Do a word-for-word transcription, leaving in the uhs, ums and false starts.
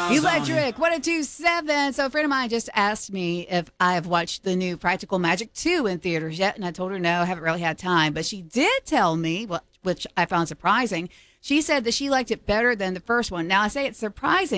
Electric one oh two point seven. So a friend of mine just asked me if I have watched the new Practical Magic two in theaters yet, and I told her no, I haven't really had time. But she did tell me, which I found surprising, she said that she liked it better than the first one. Now, I say it's surprising